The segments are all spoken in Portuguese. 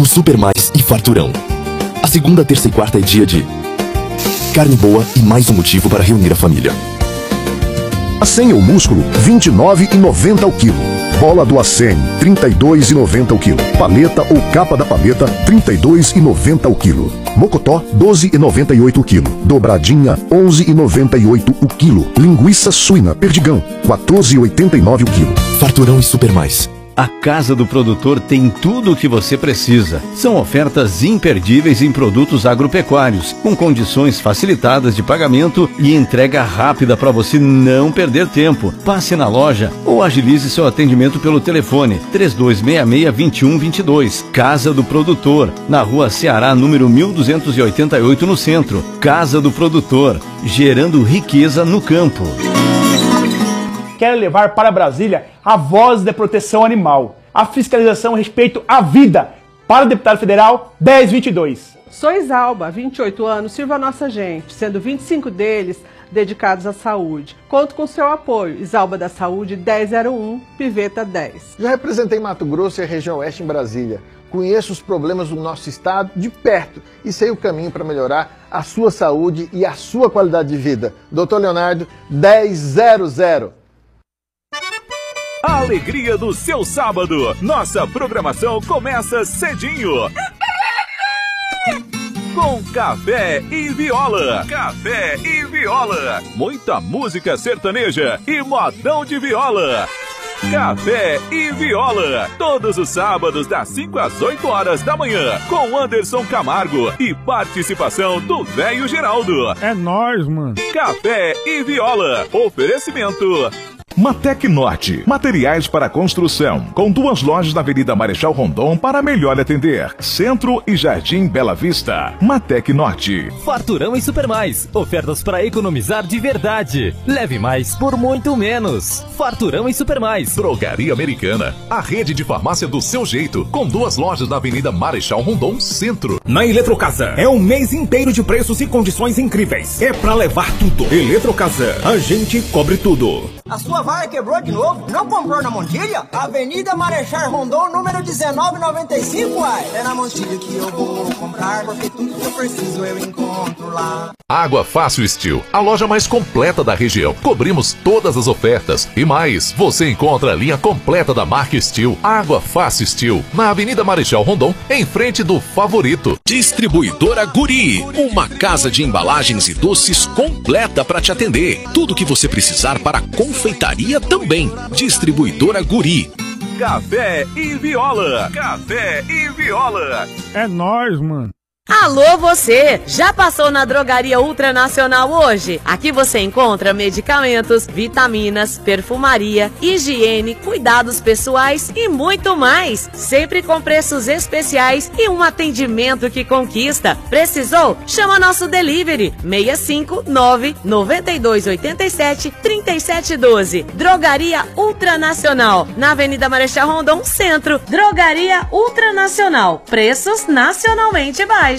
no Super Mais e Farturão. A segunda, terça e quarta é dia de carne boa e mais um motivo para reunir a família. Acém ou músculo, R$ 29,90 ao quilo. Bola do Acém, R$ 32,90 ao quilo. Paleta ou capa da paleta, R$ 32,90 ao quilo. Mocotó, R$ 12,98 o quilo. Dobradinha, R$ 11,98 o quilo. Linguiça suína Perdigão, R$ 14,89 o quilo. Farturão e Super Mais. A Casa do Produtor tem tudo o que você precisa. São ofertas imperdíveis em produtos agropecuários, com condições facilitadas de pagamento e entrega rápida para você não perder tempo. Passe na loja ou agilize seu atendimento pelo telefone 3266-2122. Casa do Produtor, na Rua Ceará, número 1288, no centro. Casa do Produtor, gerando riqueza no campo. Quero levar para Brasília a voz da proteção animal, a fiscalização a respeito à vida, para o deputado federal 1022. Sou Isalba, 28 anos, sirvo a nossa gente, sendo 25 deles dedicados à saúde. Conto com seu apoio. Isalba da Saúde 1001, Piveta 10. Já representei Mato Grosso e a região oeste em Brasília. Conheço os problemas do nosso estado de perto e sei o caminho para melhorar a sua saúde e a sua qualidade de vida. Dr. Leonardo 1000. A alegria do seu sábado. Nossa programação começa cedinho. Com Café e Viola. Café e Viola. Muita música sertaneja e modão de viola. Café e Viola. Todos os sábados das 5 às 8 horas da manhã. Com Anderson Camargo e participação do Velho Geraldo. É nóis, mano. Café e Viola. Oferecimento Matec Norte, materiais para construção, com 2 lojas na Avenida Marechal Rondon para melhor atender. Centro e Jardim Bela Vista. Matec Norte. Farturão e Super Mais, ofertas para economizar de verdade. Leve mais por muito menos. Farturão e Super Mais. Drogaria Americana, a rede de farmácia do seu jeito, com 2 lojas na Avenida Marechal Rondon, Centro. Na Eletrocasa, é um mês inteiro de preços e condições incríveis. É pra levar tudo. Eletrocasa, a gente cobre tudo. A sua vaga quebrou de novo? Não comprou na Montilha? Avenida Marechal Rondon, número 1995, uai. É na Montilha que eu vou comprar, porque tudo que eu preciso eu encontro lá. Água Fácil Steel, a loja mais completa da região. Cobrimos todas as ofertas e mais. Você encontra a linha completa da marca Steel. Água Fácil Steel, na Avenida Marechal Rondon, em frente do Favorito. Distribuidora Guri, uma casa de embalagens e doces completa para te atender. Tudo que você precisar para confeitaria também. Distribuidora Guri. Café e Viola. Café e Viola. É nóis, mano. Alô você, já passou na Drogaria Ultranacional hoje? Aqui você encontra medicamentos, vitaminas, perfumaria, higiene, cuidados pessoais e muito mais. Sempre com preços especiais e um atendimento que conquista. Precisou? Chama nosso delivery 659-9287-3712. Drogaria Ultranacional, na Avenida Marechal Rondon, Centro. Drogaria Ultranacional, preços nacionalmente baixos.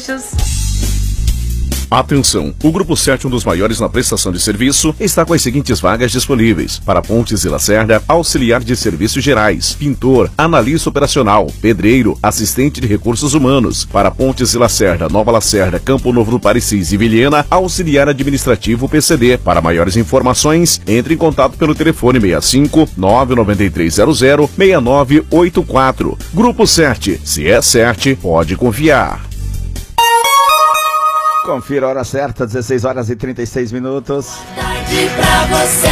Atenção! O Grupo 7, um dos maiores na prestação de serviço, está com as seguintes vagas disponíveis. Para Pontes e Lacerda, auxiliar de serviços gerais, pintor, analista operacional, pedreiro, assistente de recursos humanos. Para Pontes e Lacerda, Nova Lacerda, Campo Novo do Parecis e Vilhena, auxiliar administrativo PCD. Para maiores informações, entre em contato pelo telefone 65 99300 6984. Grupo 7, se é 7, pode confiar. Confira a hora certa, 16 horas e 36 minutos. Tarde pra você,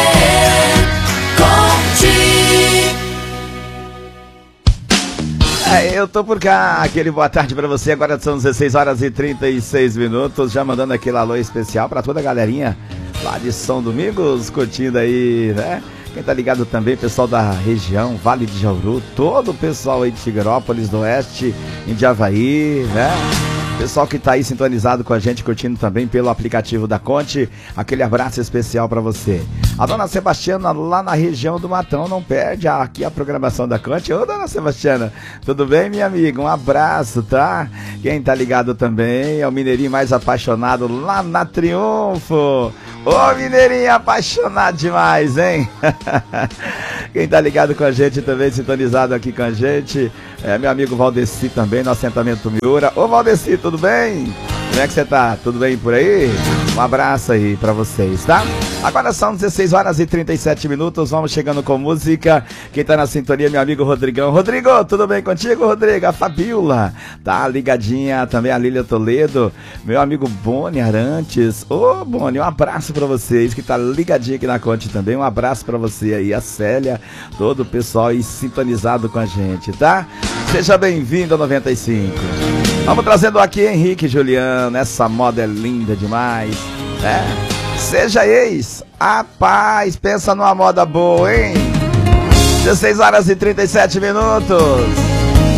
conte. Eu tô por cá, aquele boa tarde pra você. Agora são 16 horas e 36 minutos. Já mandando aquele alô especial pra toda a galerinha lá de São Domingos, curtindo aí, né? Quem tá ligado também, pessoal da região, Vale de Jauru, todo o pessoal aí de Figueirópolis do Oeste, Indiavaí, né? Pessoal que tá aí sintonizado com a gente, curtindo também pelo aplicativo da Conte, aquele abraço especial para você. A dona Sebastiana lá na região do Matão, não perde aqui a programação da Conte. Ô, dona Sebastiana, tudo bem, minha amiga? Um abraço, tá? Quem tá ligado também é o mineirinho mais apaixonado lá na Triunfo. Ô, mineirinho apaixonado demais, hein? Quem tá ligado com a gente também, sintonizado aqui com a gente, Meu amigo Valdeci também, no assentamento Miura. Ô Valdeci, tudo bem? Como é que você tá? Tudo bem por aí? Um abraço aí pra vocês, tá? Agora são 16 horas e 37 minutos, vamos chegando com música. Quem tá na sintonia, meu amigo Rodrigão. Rodrigo, tudo bem contigo, Rodrigo? A Fabiola tá ligadinha, também a Lília Toledo. Meu amigo Boni Arantes. Ô, Boni, um abraço pra vocês que tá ligadinho aqui na Conte também. Um abraço pra você aí, a Célia, todo o pessoal aí sintonizado com a gente, tá? Seja bem-vindo ao 95. Vamos trazendo aqui Henrique e Juliano, essa moda é linda demais, né? Seja ex, rapaz, pensa numa moda boa, hein? 16 horas e 37 minutos.